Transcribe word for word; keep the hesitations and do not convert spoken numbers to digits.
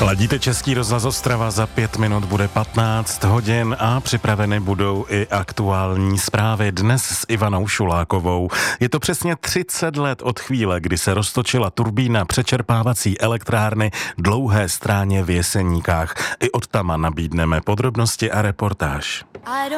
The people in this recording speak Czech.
Ladíte Český rozhlas Ostrava, za pět minut bude patnáct hodin a připraveny budou i aktuální zprávy dnes s Ivanou Šulákovou. Je to přesně třicet let od chvíle, kdy se roztočila turbína přečerpávací elektrárny Dlouhé Stráně v Jeseníkách. I od tama nabídneme podrobnosti a reportáž.